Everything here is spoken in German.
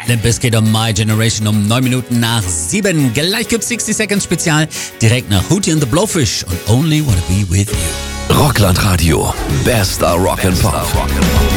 Limp Bizkit und My Generation um 9 Minuten nach 7. Gleich gibt's 60 Seconds Spezial, direkt nach Hootie and the Blowfish und Only Wanna Be With You. Rockland Radio. Bester Rock and Pop.